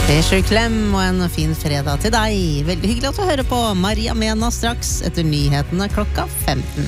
Fisher Klem og en fin fredag til deg. Veldig hyggelig at du hører på Maria Mena straks etter nyhetene klokka 15.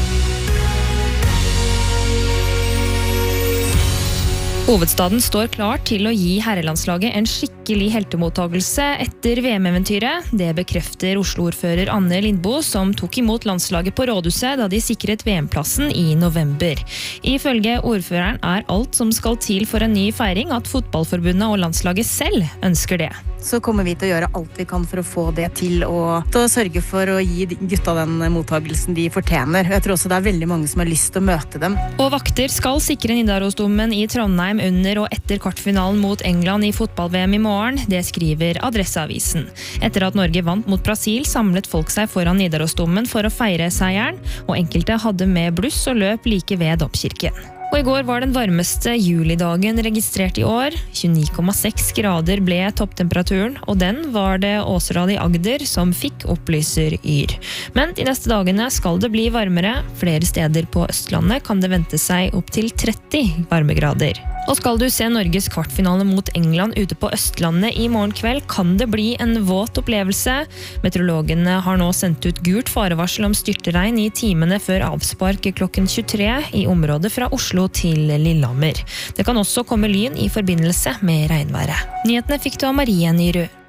Hovedstaden står klar til å gi herrelandslaget en skikkelig heltemottagelse etter VM-eventyret. Det bekrefter Oslo-ordfører Anne Lindboe, som tok imot landslaget på Rådhuset da de sikret VM-plassen i november. Ifølge ordføreren er alt som skal til for en ny feiring at fotballforbundet og landslaget selv ønsker det. Så kommer vi til å gjøre alt vi kan for å få det til og til å sørge for å gi gutta den mottagelsen de fortjener. Jeg tror også det er veldig mange som har lyst til å møte dem. Og vakter skal sikre Nidarosdomen i Trondheim under og etter kvartfinalen mot England i fotball-VM i morgen. Det skriver Adresseavisen. Etter at Norge vant mot Brasil, samlet folk seg foran Nidarosdomen for å feire seieren, og enkelte hadde med bluss og løp like ved domkirken. Og i går var den varmeste julidagen registrert i år. 29,6 grader ble topptemperaturen, og den var det Åseral i Agder som fikk, opplyser Yr. Men de neste dagene skal det bli varmere. Flere steder på Østlandet kan det vente seg opp til 30 varmegrader. Og skal du se Norges kvartfinale mot England ute på Østlandet i morgen kveld, kan det bli en våt opplevelse. Meteorologene har nå sendt ut gult farevarsel om styrtregn i timene før avspark klokken 23 i området fra Oslo til Lillehammer. Det kan også komme lyn i forbindelse med regnværet. Nyhetene fikk du av Marie Nyrud.